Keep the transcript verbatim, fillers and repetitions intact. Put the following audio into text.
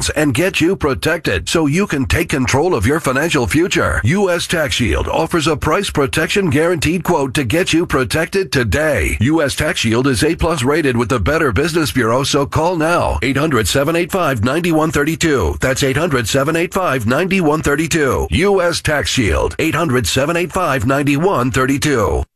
questions and get you protected so you can take control of your financial future. U S Tax Shield offers a price protection guaranteed quote to get you protected today. U S Tax Shield is A plus rated with the Better Business Bureau, so call now. eight hundred, seven eight five, nine one three two. That's eight hundred, seven eight five, nine one three two. U S Tax Shield. eight hundred, seven eight five, nine one three two.